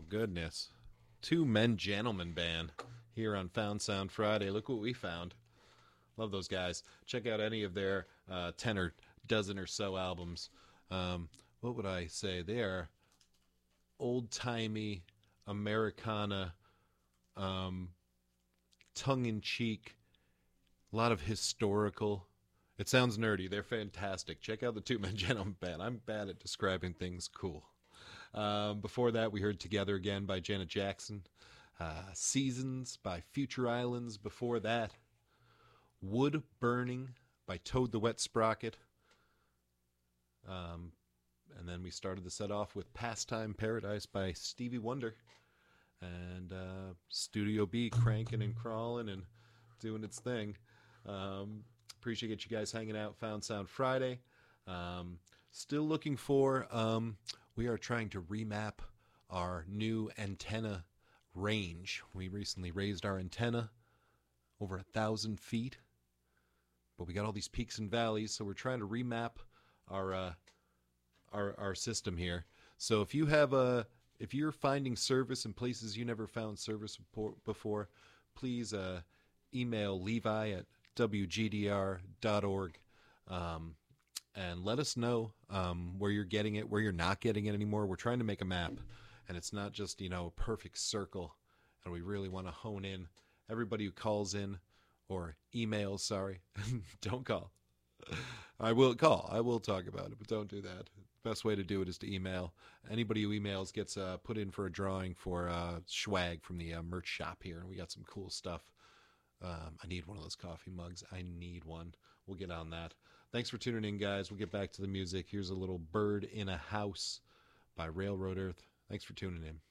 goodness. Two Men Gentlemen Band here on Found Sound Friday. Look what we found. Love those guys. Check out any of their 10 or dozen or so albums. What would I say? They are old-timey Americana, tongue-in-cheek, a lot of historical. It sounds nerdy. They're fantastic. Check out the Two Men Gentlemen Band. I'm bad at describing things cool. Before that, we heard Together Again by Janet Jackson. Seasons by Future Islands. Before that, Wood Burning by Toad the Wet Sprocket. And then we started the set off with Pastime Paradise by Stevie Wonder. And Studio B cranking and crawling and doing its thing. Appreciate you guys hanging out. Found Sound Friday. Still looking for... we are trying to remap our new antenna range. We recently raised our antenna over 1,000 feet. But we got all these peaks and valleys, so we're trying to remap our system here. So if you're finding service in places you never found service before, please email Levi at wgdr.org and let us know where you're getting it, where you're not getting it anymore. We're trying to make a map, and it's not just a perfect circle, and we really want to hone in. Everybody who calls in or emails, sorry, don't call. I will call. I will talk about it, but don't do that. Best way to do it is to email. Anybody who emails gets put in for a drawing for swag from the merch shop here, and we got some cool stuff. I need one of those coffee mugs. I need one. We'll get on that. Thanks for tuning in, guys. We'll get back to the music. Here's a little Bird in a House by Railroad Earth. Thanks for tuning in.